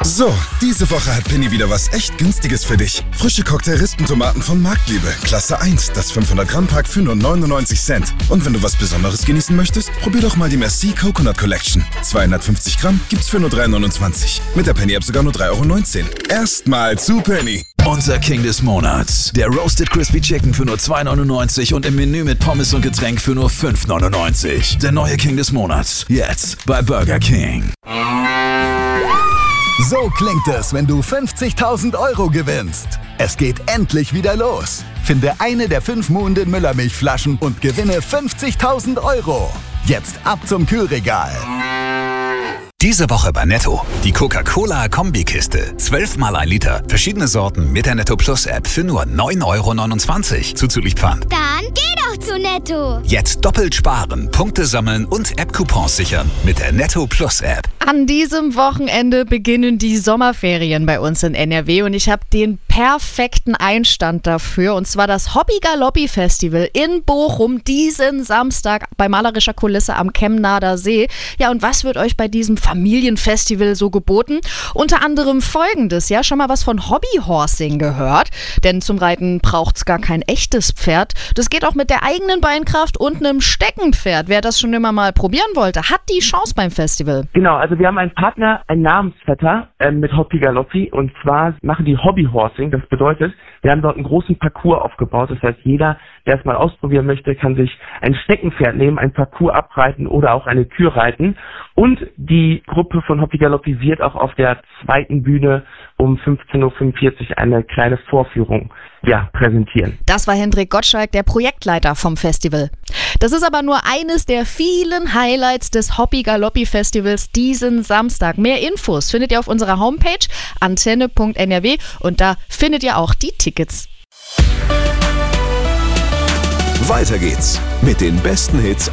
So, diese Woche hat Penny wieder was echt Günstiges für dich. Frische Cocktail-Rispentomaten von Marktliebe. Klasse 1, das 500-Gramm-Pack für nur 99 Cent. Und wenn du was Besonderes genießen möchtest, probier doch mal die Merci Coconut Collection. 250 Gramm gibt's für nur 3,29. Mit der Penny-App sogar nur 3,19 €. Erstmal zu Penny. Unser King des Monats. Der Roasted Crispy Chicken für nur 2,99 und im Menü mit Pommes und Getränk für nur 5,99. Der neue King des Monats. Jetzt bei Burger King. So klingt es, wenn du 50.000 € gewinnst. Es geht endlich wieder los. Finde eine der 5 Muhenden Müllermilchflaschen und gewinne 50.000 €. Jetzt ab zum Kühlregal. Diese Woche bei Netto. Die Coca-Cola-Kombikiste. 12 mal 1 Liter. Verschiedene Sorten mit der Netto Plus App für nur 9,29 € zuzüglich Pfand. Dann geh doch zu Netto. Jetzt doppelt sparen, Punkte sammeln und App-Coupons sichern mit der Netto Plus App. An diesem Wochenende beginnen die Sommerferien bei uns in NRW und ich habe den perfekten Einstand dafür, und zwar das Hobby Galoppi Festival in Bochum diesen Samstag bei malerischer Kulisse am Kemnader See. Ja, und was wird euch bei diesem Familienfestival so geboten? Unter anderem Folgendes, ja, schon mal was von Hobbyhorsing gehört? Denn zum Reiten braucht's gar kein echtes Pferd. Das geht auch mit der eigenen Beinkraft und einem Steckenpferd. Wer das schon immer mal probieren wollte, hat die Chance beim Festival. Genau, also wir haben einen Partner, einen Namensvetter mit Hobby Galoppi, und zwar machen die Hobbyhorsing. Das bedeutet, wir haben dort einen großen Parcours aufgebaut. Das heißt, jeder, der es mal ausprobieren möchte, kann sich ein Steckenpferd nehmen, ein Parcours abreiten oder auch eine Kür reiten. Und die Gruppe von Hobby Galoppi wird auch auf der zweiten Bühne um 15:45 Uhr eine kleine Vorführung präsentieren. Das war Hendrik Gottschalk, der Projektleiter vom Festival. Das ist aber nur eines der vielen Highlights des Hobby Galoppi Festivals diesen Samstag. Mehr Infos findet ihr auf unserer Homepage antenne.nrw und da findet ihr auch die Tickets. Weiter geht's mit den besten Hits